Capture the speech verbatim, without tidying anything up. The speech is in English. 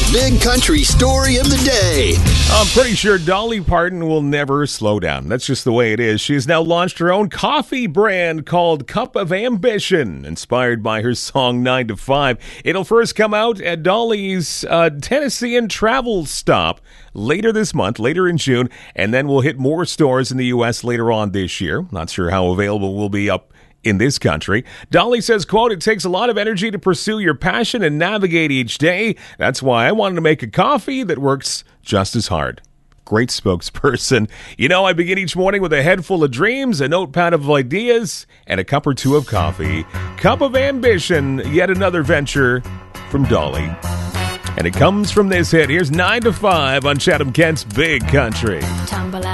Big Country story of the day. I'm pretty sure Dolly Parton will never slow down. That's just the way it is. She has now launched her own coffee brand called Cup of Ambition, inspired by her song nine to five. It'll first come out at Dolly's uh, Tennessean travel stop later this month, later in June, and then we'll hit more stores in the U S later on this year. Not sure how available we'll be up in this country. Dolly says, quote, "It takes a lot of energy to pursue your passion and navigate each day. That's why I wanted to make a coffee that works just as hard." Great spokesperson. You know, I begin each morning with a head full of dreams, a notepad of ideas, and a cup or two of coffee. Cup of Ambition, yet another venture from Dolly. And it comes from this hit. Here's nine to five on Chatham Kent's Big Country.